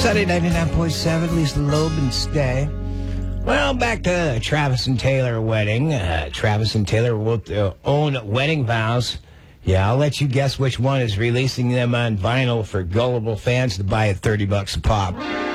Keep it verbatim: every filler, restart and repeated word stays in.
Sunday ninety-nine point seven, Lisa Loeb and Stay. Well, back to Travis and Taylor wedding. Uh, Travis and Taylor wrote their own wedding vows. Yeah, I'll let you guess which one is releasing them on vinyl for gullible fans to buy at thirty bucks a pop.